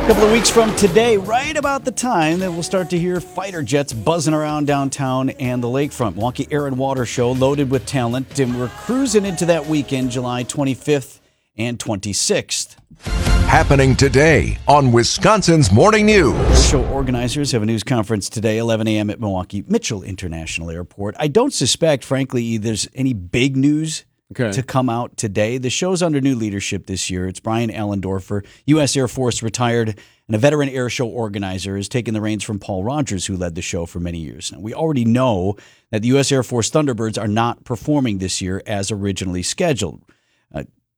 A couple of weeks from today, right about the time that we'll start to hear fighter jets buzzing around downtown and the lakefront. Milwaukee Air and Water Show loaded with talent, and we're cruising into that weekend, July 25th and 26th. Happening today on Wisconsin's Morning News. Show organizers have a news conference today, 11 a.m. at Milwaukee Mitchell International Airport. I don't suspect, frankly, there's any big news to come out today. The show's under new leadership this year. It's Brian Allendorfer, U.S. Air Force retired, and a veteran air show organizer, has taken the reins from Paul Rogers, who led the show for many years. Now, we already know that the U.S. Air Force Thunderbirds are not performing this year as originally scheduled.